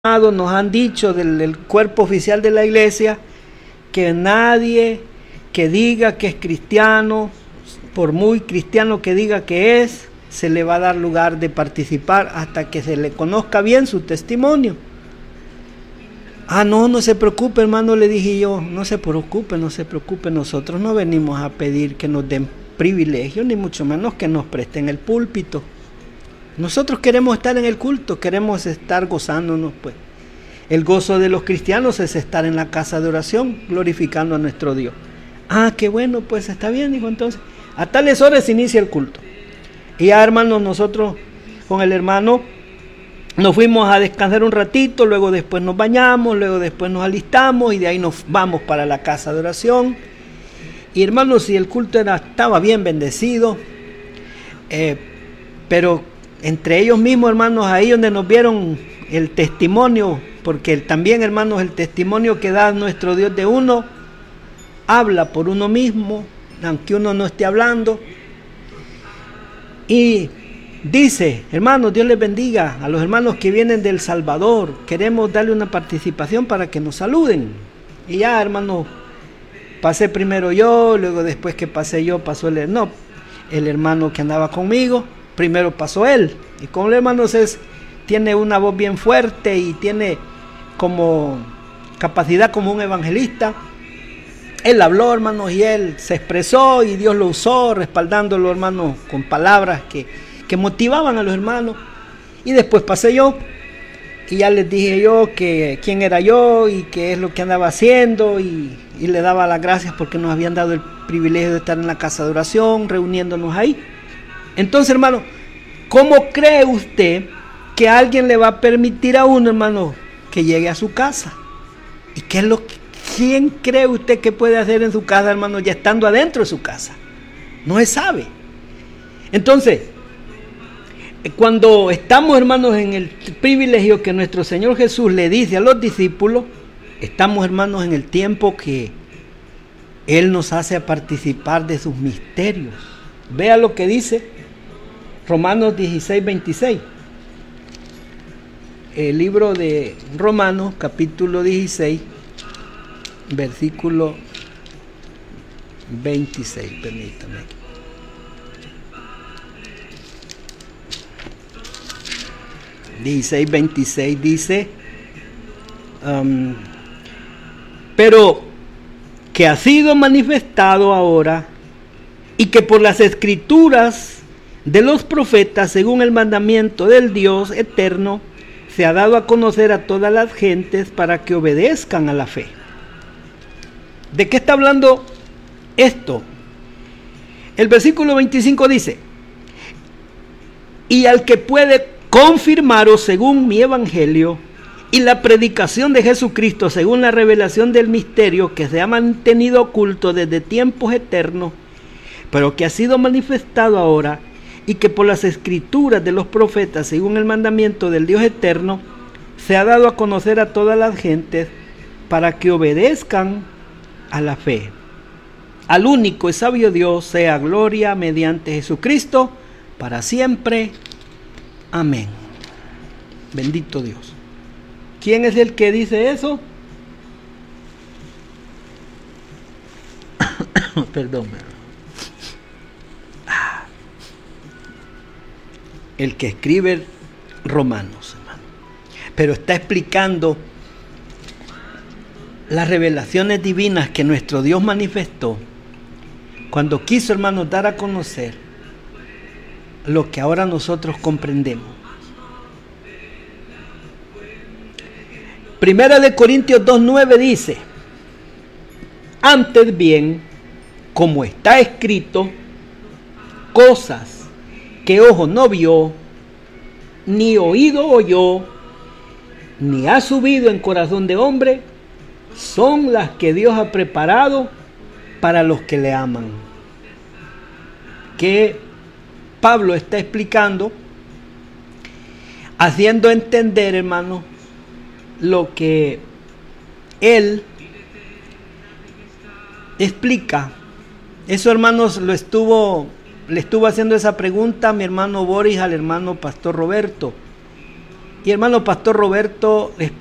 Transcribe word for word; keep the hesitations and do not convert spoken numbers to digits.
Nos han dicho del, del cuerpo oficial de la iglesia que nadie que diga que es cristiano, por muy cristiano que diga que es, se le va a dar lugar de participar hasta que se le conozca bien su testimonio. Ah, no, no se preocupe, hermano, le dije yo, no se preocupe, no se preocupe, nosotros no venimos a pedir que nos den privilegios, ni mucho menos que nos presten el púlpito. Nosotros queremos estar en el culto, queremos estar gozándonos, pues. El gozo de los cristianos es estar en la casa de oración, glorificando a nuestro Dios. Ah, qué bueno, pues está bien, dijo entonces. A tales horas se inicia el culto. Y ya, hermanos, nosotros con el hermano nos fuimos a descansar un ratito, luego después nos bañamos, luego después nos alistamos y de ahí nos vamos para la casa de oración. Y hermanos, si el culto era, estaba bien bendecido, eh, pero entre ellos mismos, hermanos, ahí donde nos vieron el testimonio, porque el, también, hermanos, el testimonio que da nuestro Dios de uno, habla por uno mismo, aunque uno no esté hablando. Y dice, hermanos, Dios les bendiga a los hermanos que vienen del Salvador, queremos darle una participación para que nos saluden. Y ya, hermanos, pasé primero yo, luego después que pasé yo, pasó el, no, el hermano que andaba conmigo. Primero pasó él, y como el hermano es, tiene una voz bien fuerte y tiene como capacidad como un evangelista, él habló, hermanos, y él se expresó y Dios lo usó, respaldándolo, hermanos, con palabras que, que motivaban a los hermanos. Y después pasé yo, y ya les dije yo que quién era yo y qué es lo que andaba haciendo, y, y le daba las gracias porque nos habían dado el privilegio de estar en la casa de oración, reuniéndonos ahí. Entonces, hermano, ¿cómo cree usted que alguien le va a permitir a uno, hermano, que llegue a su casa? ¿Y qué es lo que, quién cree usted que puede hacer en su casa, hermano, ya estando adentro de su casa? No se sabe. Entonces, cuando estamos, hermanos, en el privilegio que nuestro Señor Jesús le dice a los discípulos, estamos, hermanos, en el tiempo que Él nos hace participar de sus misterios. Vea lo que dice Romanos dieciséis, veintiséis. El libro de Romanos, capítulo dieciséis, versículo veintiséis. Permítame. dieciséis, veintiséis dice, um, pero que ha sido manifestado ahora y que por las escrituras de los profetas, según el mandamiento del Dios eterno, se ha dado a conocer a todas las gentes para que obedezcan a la fe. ¿De qué está hablando esto? El versículo veinticinco dice, y al que puede confirmaros según mi evangelio y la predicación de Jesucristo según la revelación del misterio que se ha mantenido oculto desde tiempos eternos, pero que ha sido manifestado ahora, y que por las escrituras de los profetas, según el mandamiento del Dios eterno, se ha dado a conocer a todas las gentes para que obedezcan a la fe. Al único y sabio Dios sea gloria mediante Jesucristo para siempre. Amén. Bendito Dios. ¿Quién es el que dice eso? Perdón. El que escribe Romanos, hermano. Pero está explicando las revelaciones divinas que nuestro Dios manifestó cuando quiso, hermanos, dar a conocer lo que ahora nosotros comprendemos. Primera de Corintios dos nueve dice, antes bien, como está escrito, cosas que ojo no vio, ni oído oyó, ni ha subido en corazón de hombre, son las que Dios ha preparado para los que le aman. Que Pablo está explicando, haciendo entender, hermano, lo que él explica. Eso, hermanos, lo estuvo le estuvo haciendo esa pregunta a mi hermano Boris, al hermano Pastor Roberto. Y hermano Pastor Roberto